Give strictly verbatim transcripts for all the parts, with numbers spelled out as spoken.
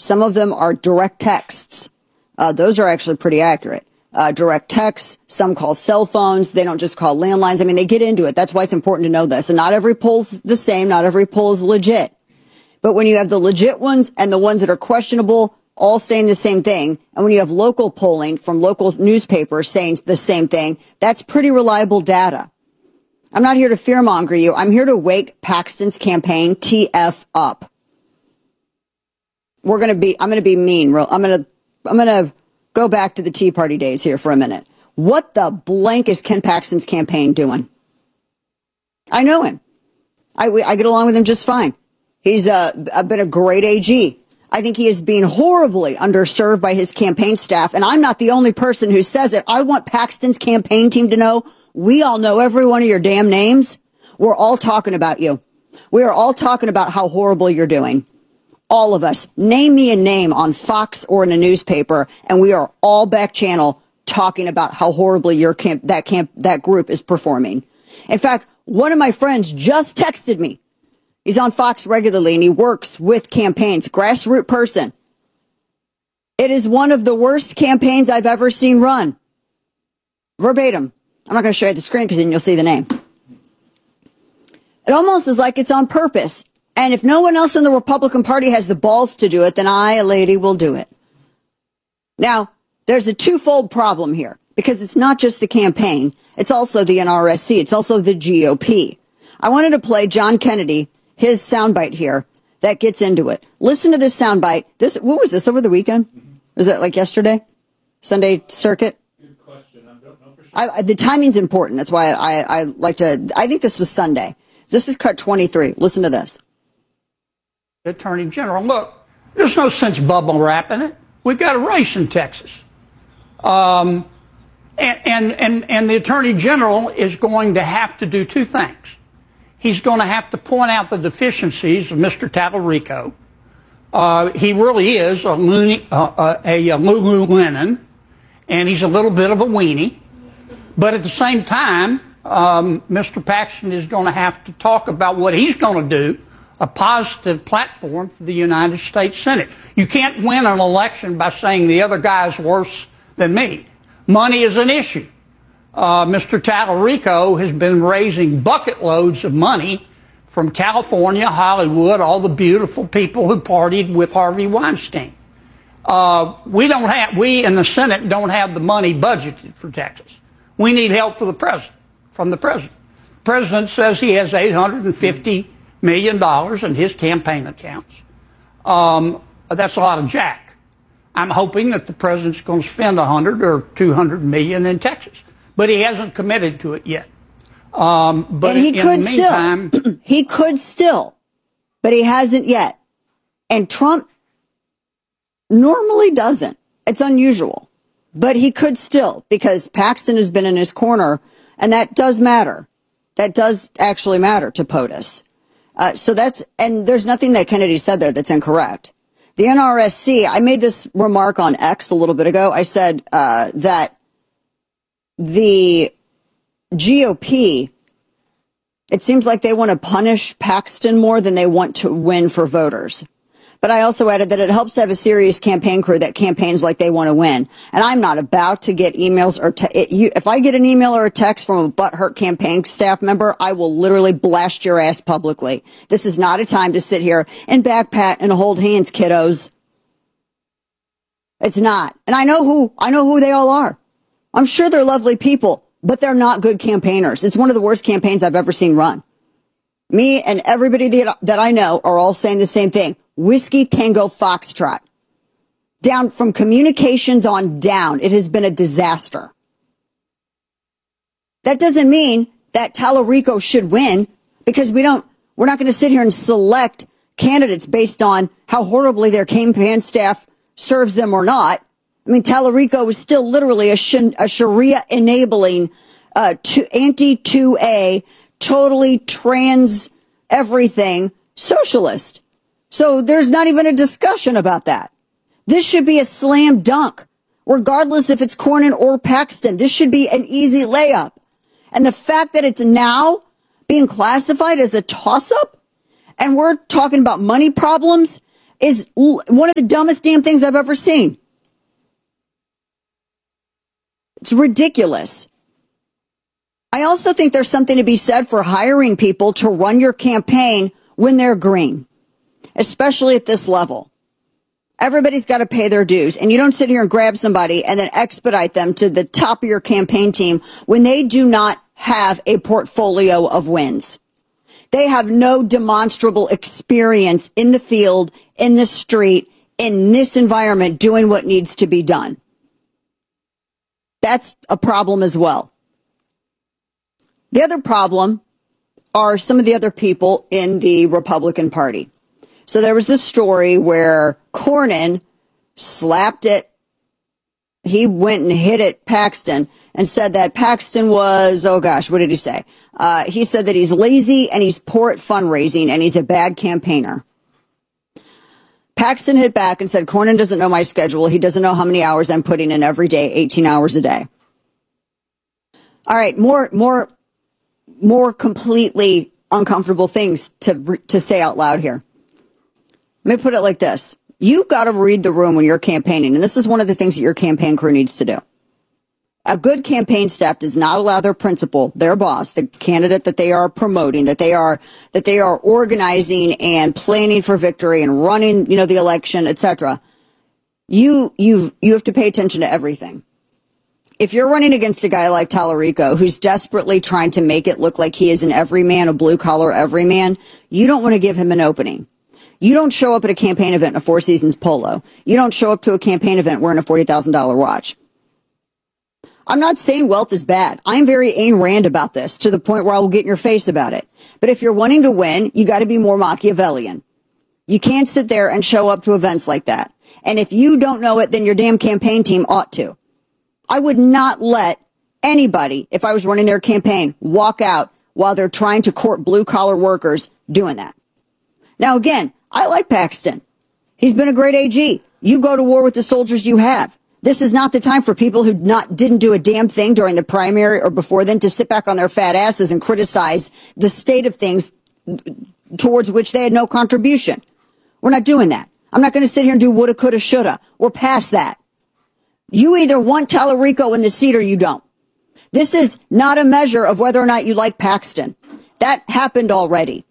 Some of them are direct texts. Uh, those are actually pretty accurate. Uh, direct texts, some call cell phones. They don't just call landlines. I mean, they get into it. That's why it's important to know this. And not every poll's the same. Not every poll is legit. But when you have the legit ones and the ones that are questionable, all saying the same thing, and when you have local polling from local newspapers saying the same thing, that's pretty reliable data. I'm not here to fearmonger you. I'm here to wake Paxton's campaign T F up. We're going to be, I'm going to be mean. I'm going to, I'm going to go back to the Tea Party days here for a minute. What the blank is Ken Paxton's campaign doing? I know him. I, I get along with him just fine. He's uh, been a great A G. I think he is being horribly underserved by his campaign staff, and I'm not the only person who says it. I want Paxton's campaign team to know we all know every one of your damn names. We're all talking about you. We are all talking about how horrible you're doing. All of us. Name me a name on Fox or in a newspaper, and we are all back channel talking about how horribly your camp, that camp, that group is performing. In fact, one of my friends just texted me. He's on Fox regularly, and he works with campaigns, grassroots person. It is one of the worst campaigns I've ever seen run. Verbatim. I'm not going to show you the screen because then you'll see the name. It almost is like it's on purpose. And if no one else in the Republican Party has the balls to do it, then I, a lady, will do it. Now, there's a twofold problem here because it's not just the campaign. It's also the N R S C. It's also the G O P. I wanted to play John Kennedy, his soundbite here that gets into it. Listen to this soundbite. This, what was this over the weekend? Was it like yesterday? Sunday circuit? Good question. I don't know for sure. I, I, the timing's important. That's why I, I like to, I think this was Sunday. This is cut twenty-three. Listen to this. Attorney General, look, there's no sense bubble wrapping it. We've got a race in Texas. Um, and, and, and, and the Attorney General is going to have to do two things. He's going to have to point out the deficiencies of Mister Tallarico. Uh, he really is a, loony, uh, a, a Lululemon, and he's a little bit of a weenie. But at the same time, um, Mister Paxton is going to have to talk about what he's going to do, a positive platform for the United States Senate. You can't win an election by saying the other guy's worse than me. Money is an issue. Uh, Mister Tallarico has been raising bucket loads of money from California, Hollywood, all the beautiful people who partied with Harvey Weinstein. Uh, we don't have, we in the Senate don't have the money budgeted for Texas. We need help for the president, from the president. The president says he has eight hundred fifty million dollars in his campaign accounts. Um, that's a lot of jack. I'm hoping that the president's going to spend one hundred or two hundred million in Texas, but he hasn't committed to it yet. Um, but and he in could the meantime, still, he could still, but he hasn't yet. And Trump normally doesn't. It's unusual, but he could still because Paxton has been in his corner, and that does matter. That does actually matter to POTUS. Uh, so that's, and there's nothing that Kennedy said there that's incorrect. The N R S C, I made this remark on X a little bit ago. I said uh, that the G O P, it seems like they want to punish Paxton more than they want to win for voters. But I also added that it helps to have a serious campaign crew that campaigns like they want to win. And I'm not about to get emails or te- it, you, if I get an email or a text from a butthurt campaign staff member, I will literally blast your ass publicly. This is not a time to sit here and backpat and hold hands, kiddos. It's not. And I know who, I know who they all are. I'm sure they're lovely people, but they're not good campaigners. It's one of the worst campaigns I've ever seen run. Me and everybody that, that I know are all saying the same thing. Whiskey Tango Foxtrot. Down from communications on down, it has been a disaster. That doesn't mean that Tallarico should win because we don't, we're not going to sit here and select candidates based on how horribly their campaign staff serves them or not. I mean, Tallarico is still literally a, sh- a Sharia enabling, uh, to anti two A, totally trans everything socialist. So there's not even a discussion about that. This should be a slam dunk, regardless if it's Cornyn or Paxton. This should be an easy layup. And the fact that it's now being classified as a toss-up, and we're talking about money problems, is one of the dumbest damn things I've ever seen. It's ridiculous. I also think there's something to be said for hiring people to run your campaign when they're green, especially at this level. Everybody's got to pay their dues, and you don't sit here and grab somebody and then expedite them to the top of your campaign team when they do not have a portfolio of wins. They have no demonstrable experience in the field, in the street, in this environment, doing what needs to be done. That's a problem as well. The other problem are some of the other people in the Republican Party. So there was this story where Cornyn slapped it. He went and hit at Paxton and said that Paxton was, oh gosh, what did he say? Uh, he said that he's lazy and he's poor at fundraising and he's a bad campaigner. Paxton hit back and said, Cornyn doesn't know my schedule. He doesn't know how many hours I'm putting in every day, eighteen hours a day. All right, more, more, more completely uncomfortable things to, to say out loud here. Let me put it like this. You've got to read the room when you're campaigning, and this is one of the things that your campaign crew needs to do. A good campaign staff does not allow their principal, their boss, the candidate that they are promoting, that they are that they are organizing and planning for victory and running, you know, the election, et cetera. You you you have to pay attention to everything. If you're running against a guy like Tallarico, who's desperately trying to make it look like he is an everyman, a blue collar everyman, you don't want to give him an opening. You don't show up at a campaign event in a Four Seasons polo. You don't show up to a campaign event wearing a forty thousand dollars watch. I'm not saying wealth is bad. I'm very Ayn Rand about this, to the point where I will get in your face about it. But if you're wanting to win, you got to be more Machiavellian. You can't sit there and show up to events like that. And if you don't know it, then your damn campaign team ought to. I would not let anybody, if I was running their campaign, walk out while they're trying to court blue-collar workers doing that. Now, again, I like Paxton. He's been a great A G. You go to war with the soldiers you have. This is not the time for people who not didn't do a damn thing during the primary or before then to sit back on their fat asses and criticize the state of things towards which they had no contribution. We're not doing that. I'm not going to sit here and do woulda, coulda, shoulda. We're past that. You either want Tallarico in the seat or you don't. This is not a measure of whether or not you like Paxton. That happened already.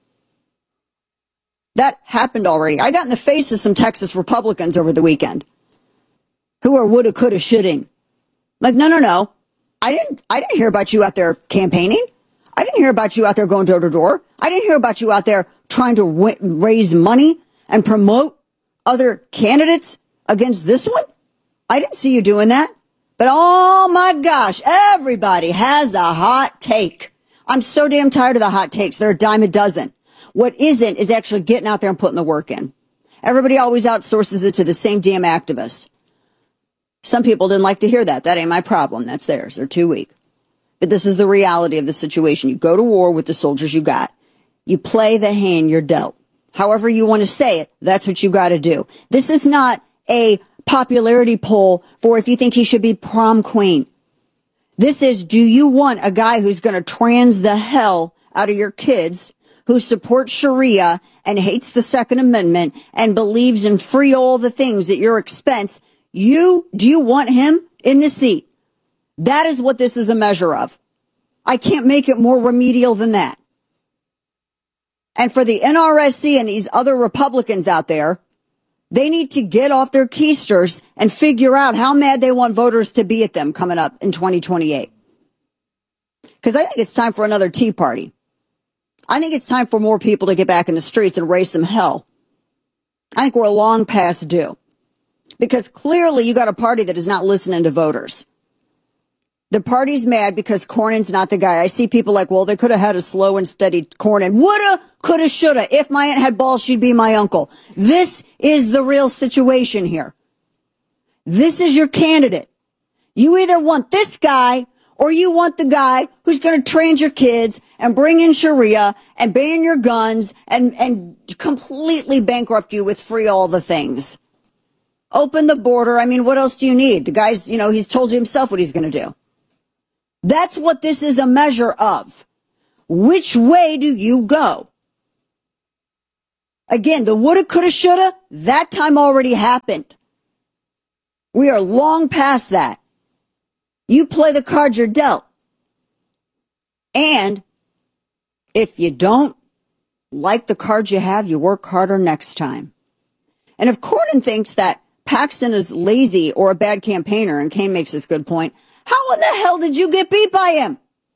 That happened already. I got in the face of some Texas Republicans over the weekend who are woulda, coulda, shoulding. Like, no, no, no. I didn't, I didn't hear about you out there campaigning. I didn't hear about you out there going door to door. I didn't hear about you out there trying to w- raise money and promote other candidates against this one. I didn't see you doing that. But oh my gosh, everybody has a hot take. I'm so damn tired of the hot takes. They're a dime a dozen. What isn't is actually getting out there and putting the work in. Everybody always outsources it to the same damn activist. Some people didn't like to hear that. That ain't my problem. That's theirs. They're too weak. But this is the reality of the situation. You go to war with the soldiers you got. You play the hand you're dealt. However you want to say it, that's what you got to do. This is not a popularity poll for if you think he should be prom queen. This is, do you want a guy who's going to trans the hell out of your kids, who supports Sharia and hates the Second Amendment and believes in free all the things at your expense? You, do you want him in the seat? That is what this is a measure of. I can't make it more remedial than that. And for the N R S C and these other Republicans out there, they need to get off their keisters and figure out how mad they want voters to be at them coming up in twenty twenty-eight. Because I think it's time for another Tea Party. I think it's time for more people to get back in the streets and raise some hell. I think we're long past due. Because clearly you got a party that is not listening to voters. The party's mad because Cornyn's not the guy. I see people like, well, they could have had a slow and steady Cornyn. Woulda, coulda, shoulda. If my aunt had balls, she'd be my uncle. This is the real situation here. This is your candidate. You either want this guy or you want the guy who's going to trans your kids and bring in Sharia and ban your guns and, and completely bankrupt you with free all the things. Open the border. I mean, what else do you need? The guy's, you know, he's told you himself what he's going to do. That's what this is a measure of. Which way do you go? Again, the woulda, coulda, shoulda, that time already happened. We are long past that. You play the cards you're dealt. And if you don't like the cards you have, you work harder next time. And if Cornyn thinks that Paxton is lazy or a bad campaigner, and Kane makes this good point, how in the hell did you get beat by him?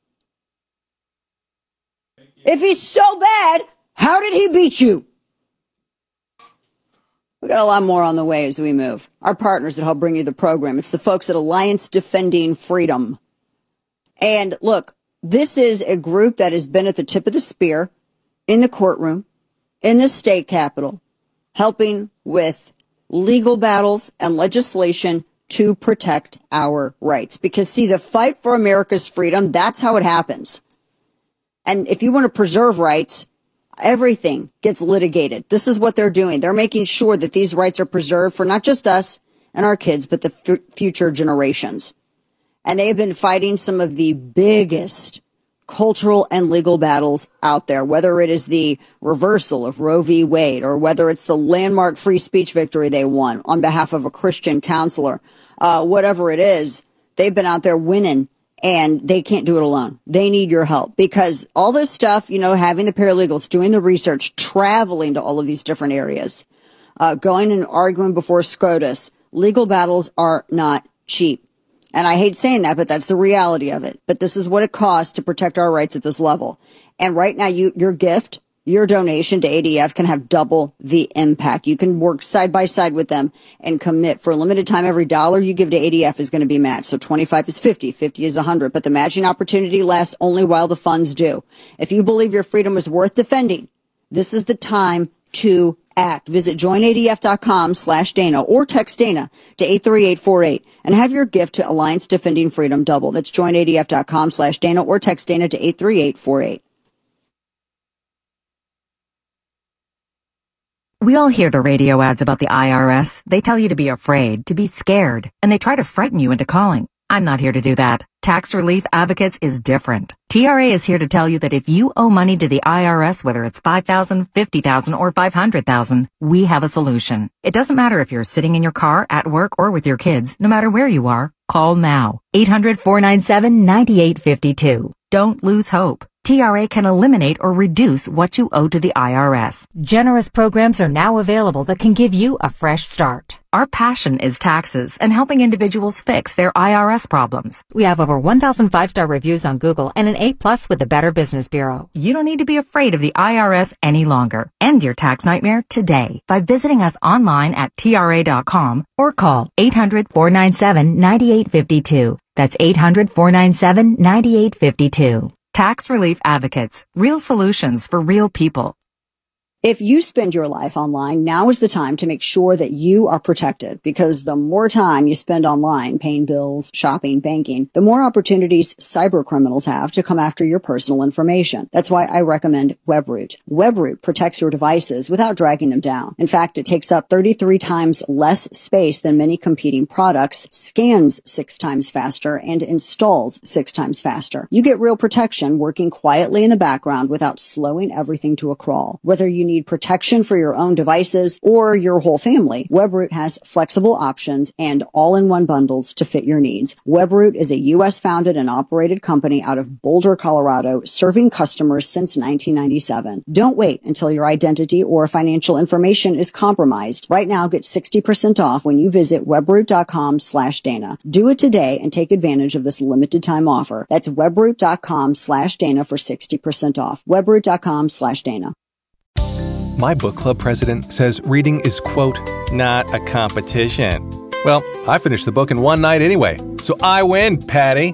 If he's so bad, how did he beat you? We got a lot more on the way as we move. Our partners that help bring you the program. It's the folks at Alliance Defending Freedom. And look, this is a group that has been at the tip of the spear in the courtroom, in the state capitol, helping with legal battles and legislation to protect our rights. Because, see, the fight for America's freedom, that's how it happens. And if you want to preserve rights, everything gets litigated. This is what they're doing. They're making sure that these rights are preserved for not just us and our kids, but the f- future generations. And they have been fighting some of the biggest cultural and legal battles out there, whether it is the reversal of Roe v. Wade or whether it's the landmark free speech victory they won on behalf of a Christian counselor, uh, whatever it is, they've been out there winning. And they can't do it alone. They need your help because all this stuff, you know, having the paralegals, doing the research, traveling to all of these different areas, uh, going and arguing before SCOTUS, legal battles are not cheap. And I hate saying that, but that's the reality of it. But this is what it costs to protect our rights at this level. And right now, you, your gift, your donation to A D F can have double the impact. You can work side by side with them and commit for a limited time. Every dollar you give to A D F is going to be matched. So twenty-five is fifty, fifty is one hundred, but the matching opportunity lasts only while the funds do. If you believe your freedom is worth defending, this is the time to act. Visit joinadf.com slash Dana or text Dana to eight three eight four eight and have your gift to Alliance Defending Freedom double. That's joinadf.com slash Dana or text Dana to eight three eight four eight. We all hear the radio ads about the I R S. They tell you to be afraid, to be scared, and they try to frighten you into calling. I'm not here to do that. Tax Relief Advocates is different. T R A is here to tell you that if you owe money to the I R S, whether it's five thousand dollars, fifty thousand dollars, or five hundred thousand dollars, we have a solution. It doesn't matter if you're sitting in your car, at work, or with your kids. No matter where you are, call now. eight hundred, four nine seven, nine eight five two. Don't lose hope. T R A can eliminate or reduce what you owe to the I R S. Generous programs are now available that can give you a fresh start. Our passion is taxes and helping individuals fix their I R S problems. We have over one thousand five-star reviews on Google and an A plus with the Better Business Bureau. You don't need to be afraid of the I R S any longer. End your tax nightmare today by visiting us online at T R A dot com or call eight hundred, four nine seven, nine eight five two. That's eight hundred, four nine seven, nine eight five two. Tax Relief Advocates. Real solutions for real people. If you spend your life online, now is the time to make sure that you are protected, because the more time you spend online paying bills, shopping, banking, the more opportunities cyber criminals have to come after your personal information. That's why I recommend WebRoot. WebRoot protects your devices without dragging them down. In fact, it takes up thirty-three times less space than many competing products, scans six times faster, and installs six times faster. You get real protection working quietly in the background without slowing everything to a crawl. Whether you need protection for your own devices or your whole family, WebRoot has flexible options and all-in-one bundles to fit your needs. WebRoot is a U S founded and operated company out of Boulder, Colorado, serving customers since nineteen ninety-seven. Don't wait until your identity or financial information is compromised. Right now, get sixty percent off when you visit webroot.com slash Dana. Do it today and take advantage of this limited time offer. That's webroot.com slash Dana for sixty percent off. webroot.com slash Dana. My book club president says reading is, quote, not a competition. Well, I finished the book in one night anyway, so I win, Patty.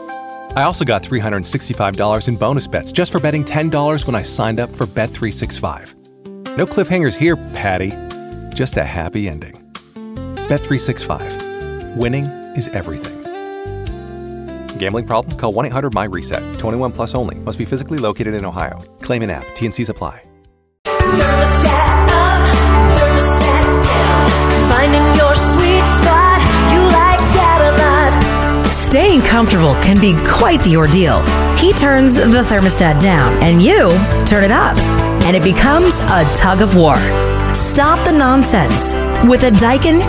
I also got three hundred sixty-five dollars in bonus bets just for betting ten dollars when I signed up for Bet three sixty-five. No cliffhangers here, Patty. Just a happy ending. Bet three sixty-five. Winning is everything. Gambling problem? Call one eight hundred my reset. twenty-one plus only. Must be physically located in Ohio. Claim an app. T N Cs apply. Thermostat up, thermostat down. Finding your sweet spot, you like that a lot. Staying comfortable can be quite the ordeal. He turns the thermostat down, and you turn it up. and it becomes a tug of war. Stop the nonsense with a Daikin